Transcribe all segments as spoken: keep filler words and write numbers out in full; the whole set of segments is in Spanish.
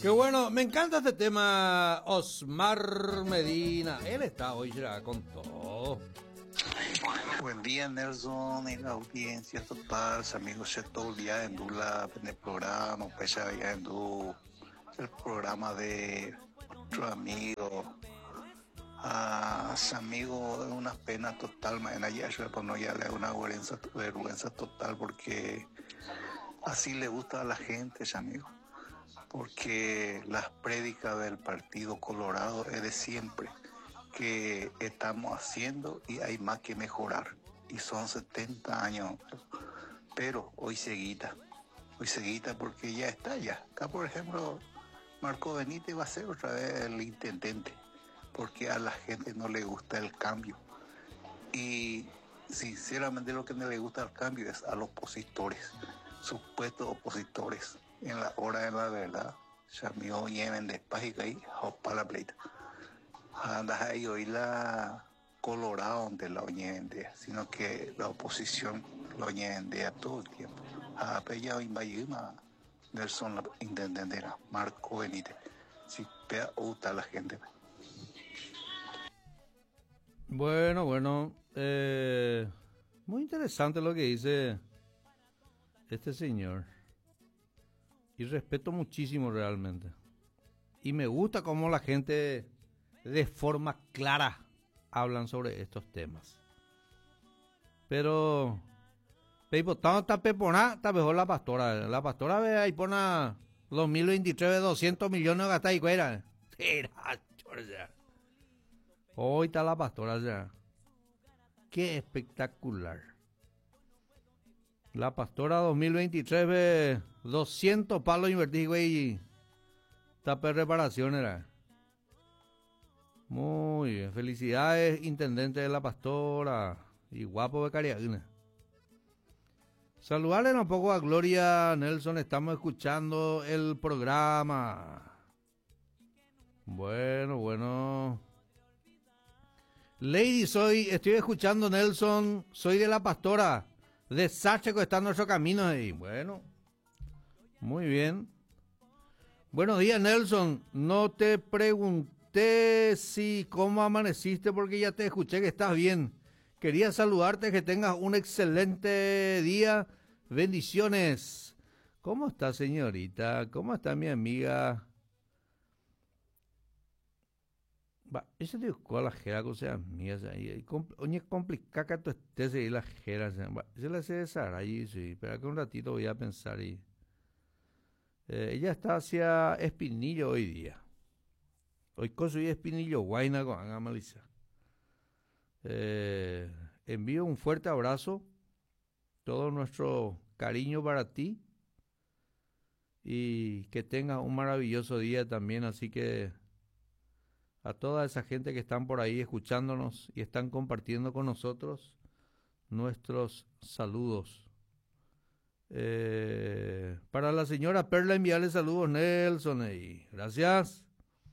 Qué bueno, me encanta este tema, Osmar Medina. Él está hoy ya con todo. Buen día, Nelson, y la audiencia total. Amigos, se todo el día en Dula, en el programa, pues ya en Du, el programa de otro amigo. A ese amigo es una pena total, mañana ya yo pues no ya le una vergüenza, vergüenza total porque así le gusta a la gente, ese amigo. Porque las prédicas del Partido Colorado es de siempre, que estamos haciendo y hay más que mejorar. Y son setenta años, pero hoy seguita, hoy seguita porque ya está ya. Acá, por ejemplo, Marco Benítez va a ser otra vez el intendente, porque a la gente no le gusta el cambio. Y sinceramente lo que no le gusta el cambio es a los opositores, supuestos opositores. En la hora de la verdad, se amigo Yemen de Págica y Hopa la pleita. Andas ahí hoy la Colorado de la oñende, sino que la oposición lo oñende a todo el tiempo. A Pella Inbayuma, Nelson la intendentera, Marco Benítez. Si pea gusta la gente. Bueno, bueno, eh, muy interesante lo que dice este señor. Y respeto muchísimo realmente. Y me gusta cómo la gente de forma clara hablan sobre estos temas. Pero Peipo, está pepona, está mejor la pastora. La pastora ve ahí pone dos mil veintitrés, doscientos millones gastar y cuera. Hoy está la pastora ya. Qué espectacular. La pastora dos mil veintitrés ve doscientos palos invertidos, güey. Tapa reparación era. Muy bien. Felicidades, intendente de la pastora. Y guapo de Cariagüina. Saludarle un poco a Gloria Nelson. Estamos escuchando el programa. Bueno, bueno. Lady, soy, estoy escuchando Nelson. Soy de la pastora. De Sacheco está nuestro camino ahí. Bueno, muy bien. Buenos días, Nelson. No te pregunté si cómo amaneciste porque ya te escuché que estás bien. Quería saludarte, que tengas un excelente día. Bendiciones. ¿Cómo está, señorita? ¿Cómo está mi amiga? Va, ese te buscó a la jera con sus amigas ahí. Oye, complica que tú estés ahí la jera. Se le hace desar ahí, sí. Espera que un ratito voy a pensar y... Eh, ella está hacia Espinillo hoy día. Hoy soy Espinillo, Guayna con Ana Melissa. Eh, envío un fuerte abrazo. Todo nuestro cariño para ti. Y que tengas un maravilloso día también. Así que... a toda esa gente que están por ahí escuchándonos y están compartiendo con nosotros nuestros saludos. Eh, para la señora Perla, enviarle saludos, Nelson. Y gracias.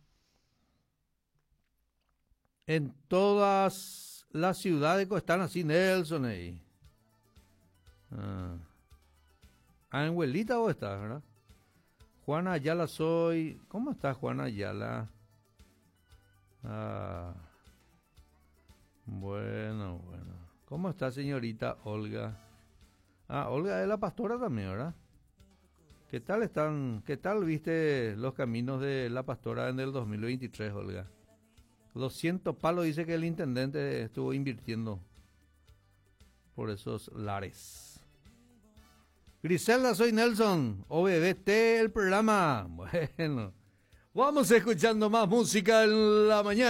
En todas las ciudades que están así, Nelson. Y ah, en Huelita vos estás, ¿verdad? Juana Ayala soy. ¿Cómo estás, Juana Ayala? Ah, bueno, bueno. ¿Cómo está, señorita Olga? Ah, Olga es la pastora también, ¿verdad? ¿Qué tal están? ¿Qué tal viste los caminos de la pastora en el dos mil veintitrés, Olga? doscientos palos dice que el intendente estuvo invirtiendo por esos lares. Griselda, soy Nelson. O B B T, el programa. Bueno. Vamos escuchando más música en la mañana.